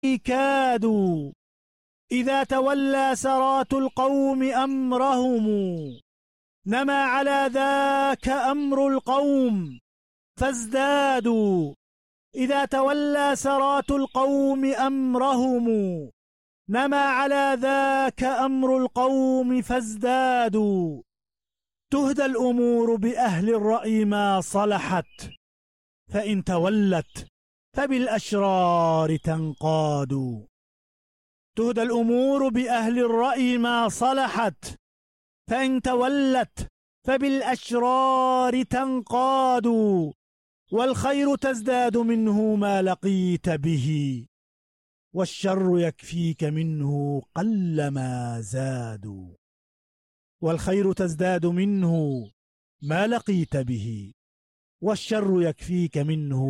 كادوا إذا تولى سرات القوم أمرهم نما على ذاك أمر القوم فازدادوا إذا تولى سرات القوم أمرهم نما على ذاك أمر القوم فازدادوا تهدى الأمور بأهل الرأي ما صلحت فإن تولت فبالأشرار تنقاد تهدى الأمور بأهل الرأي ما صلحت فإن تولت فبالأشرار تنقاد والخير تزداد منه ما لقيت به والشر يكفيك منه قلما زاد والخير تزداد منه ما لقيت به والشر يكفيك منه